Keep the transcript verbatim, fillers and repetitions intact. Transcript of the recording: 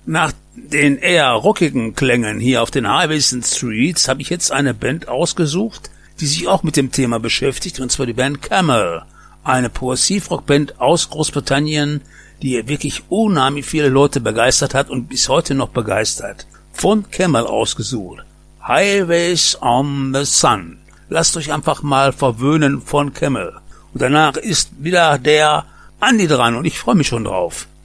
Nach den eher rockigen Klängen hier auf den Highways and Streets habe ich jetzt eine Band ausgesucht, die sich auch mit dem Thema beschäftigt, und zwar die Band Camel, eine Progressivrockband aus Großbritannien, die wirklich unheimlich viele Leute begeistert hat und bis heute noch begeistert. Von Camel ausgesucht, Highways on the Sun. Lasst euch einfach mal verwöhnen von Camel. Und danach ist wieder der Andi dran und ich freue mich schon drauf.